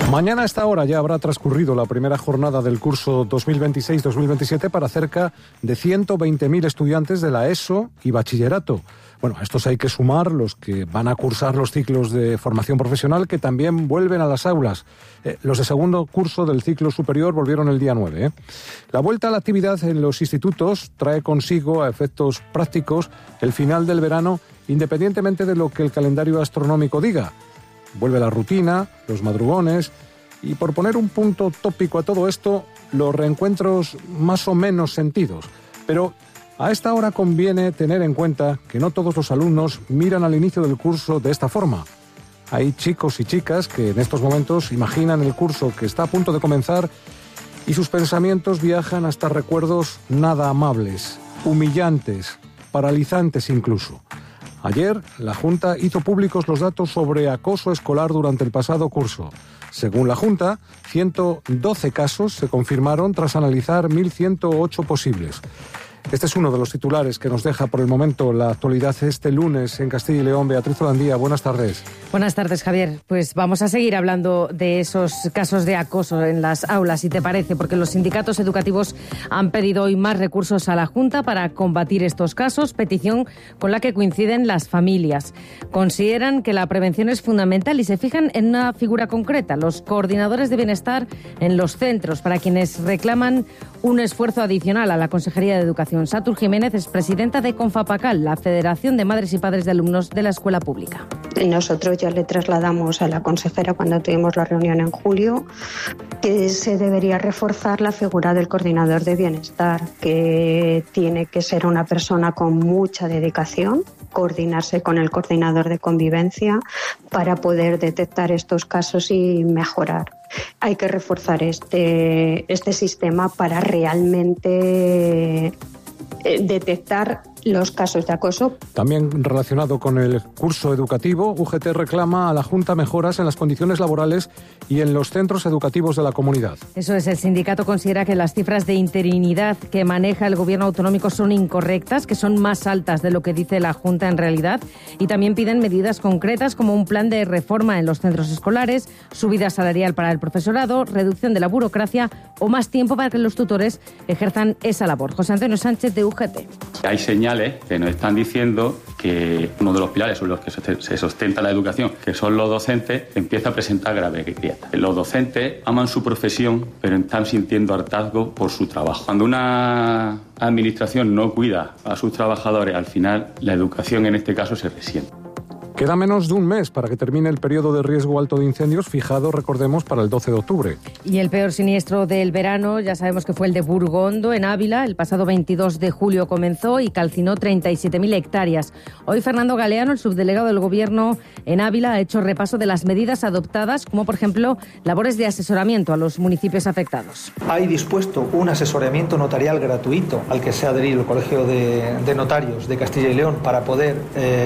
Mañana a esta hora ya habrá transcurrido la primera jornada del curso 2026-2027 para cerca de 120.000 estudiantes de la ESO y bachillerato. Bueno, a estos hay que sumar los que van a cursar los ciclos de formación profesional que también vuelven a las aulas. Los de segundo curso del ciclo superior volvieron el día 9. La vuelta a la actividad en los institutos trae consigo, a efectos prácticos, el final del verano, independientemente de lo que el calendario astronómico diga. Vuelve la rutina, los madrugones y, por poner un punto tópico a todo esto, los reencuentros más o menos sentidos. Pero a esta hora conviene tener en cuenta que no todos los alumnos miran al inicio del curso de esta forma. Hay chicos y chicas que en estos momentos imaginan el curso que está a punto de comenzar y sus pensamientos viajan hasta recuerdos nada amables, humillantes, paralizantes incluso. Ayer, la Junta hizo públicos los datos sobre acoso escolar durante el pasado curso. Según la Junta, 112 casos se confirmaron tras analizar 1.108 posibles. Este es uno de los titulares que nos deja por el momento la actualidad este lunes en Castilla y León. Beatriz Olandía, buenas tardes. Buenas tardes, Javier. Pues vamos a seguir hablando de esos casos de acoso en las aulas, si te parece, porque los sindicatos educativos han pedido hoy más recursos a la Junta para combatir estos casos, petición con la que coinciden las familias. Consideran que la prevención es fundamental y se fijan en una figura concreta, los coordinadores de bienestar en los centros, para quienes reclaman un esfuerzo adicional a la Consejería de Educación. Satur Jiménez es presidenta de Confapacal, la Federación de Madres y Padres de Alumnos de la Escuela Pública. Nosotros ya le trasladamos a la consejera cuando tuvimos la reunión en julio que se debería reforzar la figura del coordinador de bienestar, que tiene que ser una persona con mucha dedicación, coordinarse con el coordinador de convivencia para poder detectar estos casos y mejorar. Hay que reforzar este sistema para realmente detectar los casos de acoso. También relacionado con el curso educativo, UGT reclama a la Junta mejoras en las condiciones laborales y en los centros educativos de la comunidad. Eso es, el sindicato considera que las cifras de interinidad que maneja el gobierno autonómico son incorrectas, que son más altas de lo que dice la Junta en realidad, y también piden medidas concretas como un plan de reforma en los centros escolares, subida salarial para el profesorado, reducción de la burocracia o más tiempo para que los tutores ejerzan esa labor. José Antonio Sánchez, de UGT. Hay señales que nos están diciendo que uno de los pilares sobre los que se sustenta la educación, que son los docentes, empieza a presentar graves grietas. Los docentes aman su profesión, pero están sintiendo hartazgo por su trabajo. Cuando una administración no cuida a sus trabajadores, al final la educación en este caso se resiente. Queda menos de un mes para que termine el periodo de riesgo alto de incendios fijado, recordemos, para el 12 de octubre. Y el peor siniestro del verano, ya sabemos que fue el de Burgondo, en Ávila. El pasado 22 de julio comenzó y calcinó 37.000 hectáreas. Hoy Fernando Galeano, el subdelegado del Gobierno en Ávila, ha hecho repaso de las medidas adoptadas, como por ejemplo labores de asesoramiento a los municipios afectados. Hay dispuesto un asesoramiento notarial gratuito al que se ha adherido el Colegio de Notarios de Castilla y León para poder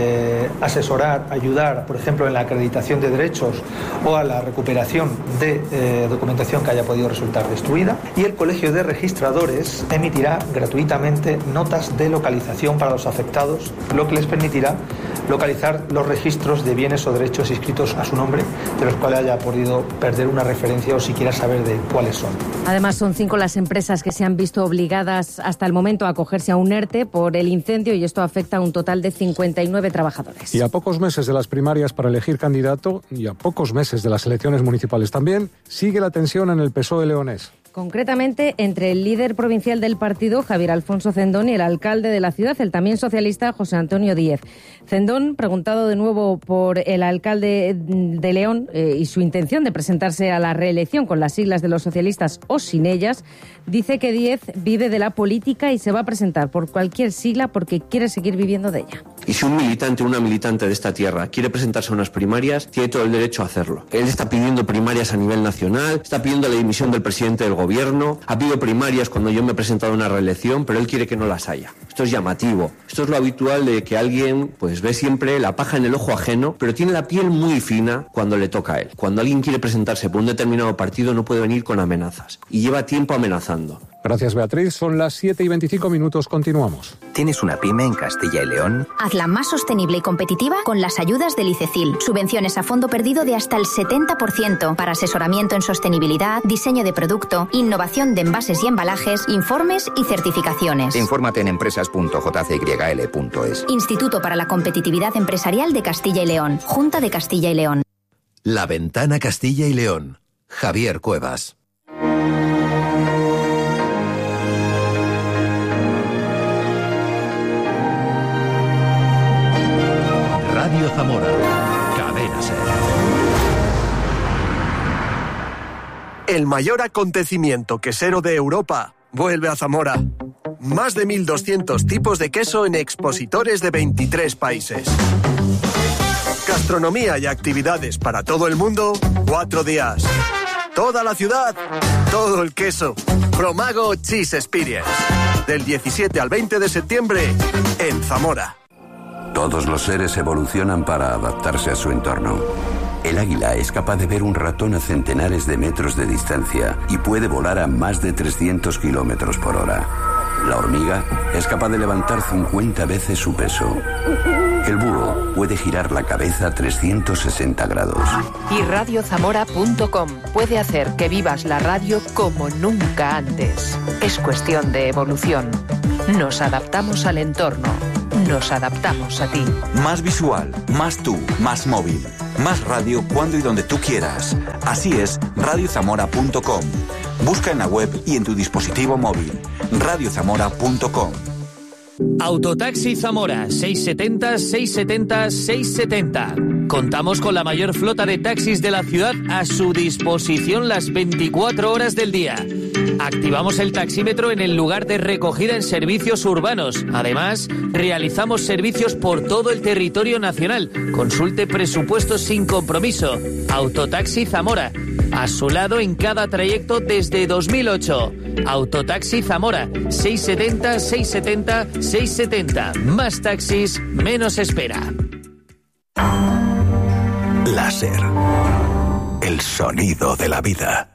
asesorar, ayudar, por ejemplo, en la acreditación de derechos o a la recuperación de documentación que haya podido resultar destruida. Y el Colegio de Registradores emitirá gratuitamente notas de localización para los afectados, lo que les permitirá localizar los registros de bienes o derechos inscritos a su nombre, de los cuales haya podido perder una referencia o siquiera saber de cuáles son. Además, son 5 las empresas que se han visto obligadas hasta el momento a acogerse a un ERTE por el incendio, y esto afecta a un total de 59 trabajadores. Y a pocos meses de las primarias para elegir candidato y a pocos meses de las elecciones municipales también, sigue la tensión en el PSOE leonés. Concretamente, entre el líder provincial del partido, Javier Alfonso Cendón, y el alcalde de la ciudad, el también socialista, José Antonio Díez. Cendón, preguntado de nuevo por el alcalde de León y su intención de presentarse a la reelección con las siglas de los socialistas o sin ellas, dice que Díez vive de la política y se va a presentar por cualquier sigla porque quiere seguir viviendo de ella. Y si un militante o una militante de esta tierra quiere presentarse a unas primarias, tiene todo el derecho a hacerlo. Él está pidiendo primarias a nivel nacional, está pidiendo la dimisión del presidente del gobierno, ha pedido primarias cuando yo me he presentado a una reelección, pero él quiere que no las haya. Esto es llamativo. Esto es lo habitual de que alguien pues ve siempre la paja en el ojo ajeno, pero tiene la piel muy fina cuando le toca a él. Cuando alguien quiere presentarse por un determinado partido no puede venir con amenazas y lleva tiempo amenazando. Gracias, Beatriz. Son las 7:25. Continuamos. ¿Tienes una pyme en Castilla y León? Hazla más sostenible y competitiva con las ayudas del ICECIL. Subvenciones a fondo perdido de hasta el 70% para asesoramiento en sostenibilidad, diseño de producto, innovación de envases y embalajes, informes y certificaciones. Infórmate en empresas.jcyl.es. Instituto para la Competitividad Empresarial de Castilla y León. Junta de Castilla y León. La Ventana Castilla y León. Javier Cuevas. Radio Zamora. Cadena SER. El mayor acontecimiento quesero de Europa vuelve a Zamora. Más de 1.200 tipos de queso en expositores de 23 países. Gastronomía y actividades para todo el mundo, 4 días. Toda la ciudad, todo el queso. Promago Cheese Experience. Del 17 al 20 de septiembre en Zamora. Todos los seres evolucionan para adaptarse a su entorno. El águila es capaz de ver un ratón a centenares de metros de distancia y puede volar a más de 300 kilómetros por hora. La hormiga es capaz de levantar 50 veces su peso. El búho puede girar la cabeza a 360 grados. Y radiozamora.com puede hacer que vivas la radio como nunca antes. Es cuestión de evolución. Nos adaptamos al entorno. Nos adaptamos a ti. Más visual, más tú, más móvil. Más radio cuando y donde tú quieras. Así es, radiozamora.com. Busca en la web y en tu dispositivo móvil. radiozamora.com. Autotaxi Zamora, 670-670-670. Contamos con la mayor flota de taxis de la ciudad a su disposición las 24 horas del día. Activamos el taxímetro en el lugar de recogida en servicios urbanos. Además, realizamos servicios por todo el territorio nacional. Consulte presupuestos sin compromiso. Autotaxi Zamora. A su lado en cada trayecto desde 2008. Autotaxi Zamora, 670-670-670. Más taxis, menos espera. Láser. El sonido de la vida.